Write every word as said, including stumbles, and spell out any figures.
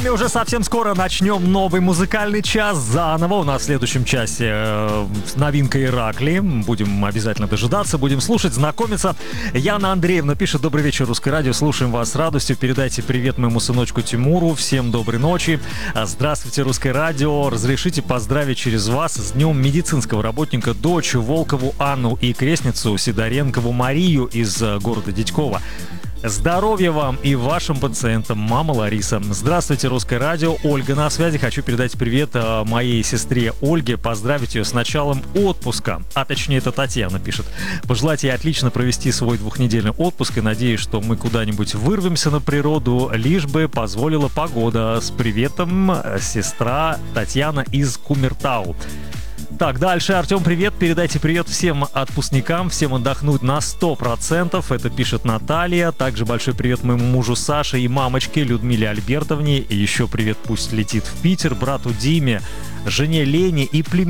вами уже совсем скоро начнем новый музыкальный час заново. У нас в следующем часе э, новинка Иракли. Будем обязательно дожидаться, будем слушать, знакомиться. Яна Андреевна пишет: добрый вечер, Русское радио. Слушаем вас с радостью. Передайте привет моему сыночку Тимуру. Всем доброй ночи. Здравствуйте, Русское радио. Разрешите поздравить через вас с днем медицинского работника дочь Волкову Анну и крестницу Сидоренкову Марию из города Дядькова. Здоровья вам и вашим пациентам, мама Лариса. Здравствуйте, Русское радио. Ольга на связи. Хочу передать привет моей сестре Ольге, поздравить ее с началом отпуска. А точнее, это Татьяна пишет. Пожелать ей отлично провести свой двухнедельный отпуск и надеюсь, что мы куда-нибудь вырвемся на природу, лишь бы позволила погода. С приветом, сестра Татьяна из Кумертау. Так, дальше. Артем, привет. Передайте привет всем отпускникам, всем отдохнуть на сто процентов. Это пишет Наталья. Также большой привет моему мужу Саше и мамочке Людмиле Альбертовне. И еще привет пусть летит в Питер брату Диме, жене Лене и племяннику